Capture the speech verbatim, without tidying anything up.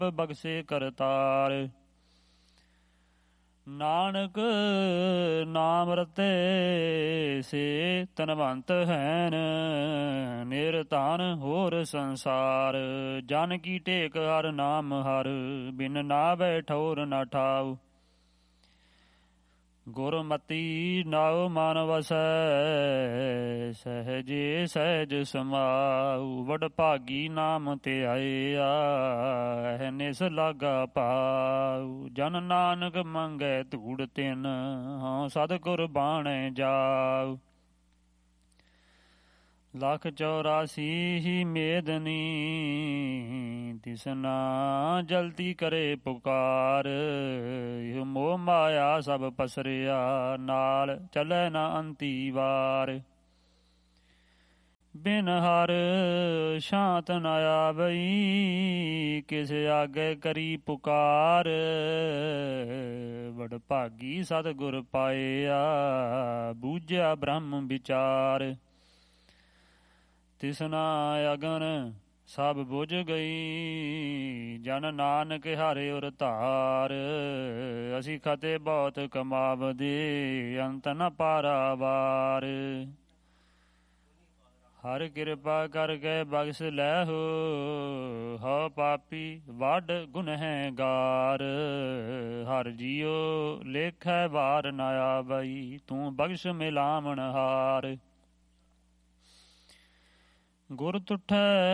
ਬਖਸ਼ੇ ਕਰਤਾਰ। ਨਾਨਕ ਨਾਮ ਰਤੇ ਸੇ ਧਨਵੰਤ ਹੈਨ, ਨਿਰਧਨ ਹੋਰ ਸੰਸਾਰ। ਜਨ ਕੀ ਟੇਕ ਹਰ ਨਾਮ ਹਰ, ਬਿਨ ਨਾਵੈ ਠੌਰ ਨਾ ਠਾਉ। ਗੁਰਮਤੀ ਨਾਉ ਮਨ ਵਸੈ, ਸਹਿਜੇ ਸਹਿਜ ਸਮਾਉ। ਵਡ ਭਾਗੀ ਨਾਮ ਧਿਆਇਆ, ਨਿਸ ਲਾਗਾ ਪਾਉ। ਜਨ ਨਾਨਕ ਮੰਗੈ ਧੂੜ ਤਿਨ, ਹਉ ਸਤਿਗੁਰ ਬਾਣੈ ਜਾਉ। ਲੱਖ ਚੌਰਾਸੀ ਹੀ ਮੇਦਨੀ, ਤਿਸਨਾ ਜਲਦੀ ਕਰੇ ਪੁਕਾਰ। ਇਹ ਮੋਹ ਮਾਇਆ ਸਭ ਪਸਰਿਆ, ਨਾਲ ਚੱਲੈ ਨਾ ਅੰਤੀ ਵਾਰ। ਬਿਨ ਹਰ ਸ਼ਾਂਤ ਨ ਆਵਈ, ਕਿਸ ਆਗੇ ਕਰੀ ਪੁਕਾਰ। ਵਡ ਭਾਗੀ ਸਤਿਗੁਰ ਪਾਇਆ, ਬੂਝਿਆ ਬ੍ਰਹਮ ਵਿਚਾਰ। ਤਿਸਨਾ ਅਗਨ ਸਭ ਬੁਝ ਗਈ, ਜਨ ਨਾਨਕ ਹਰਿ ਉਰ ਧਾਰ। ਅਸੀਂ ਖਤੇ ਬਹੁਤ ਕਮਾਵਦੇ, ਅੰਤ ਨ ਪਾਰਾਵਾਰ। ਹਰ ਕਿਰਪਾ ਕਰਕੇ ਬਖਸ਼ ਲੈਹੋ, ਹਉ ਪਾਪੀ ਵੱਡ ਗੁਨਹਗਾਰ। ਹਰ ਜੀਉ ਲੇਖੈ ਵਾਰ ਨ ਆਵਈ, ਤੂੰ ਬਖਸ਼ ਮਿਲਾਵਣ ਹਾਰ। ਗੁਰ ਤੁਠੈ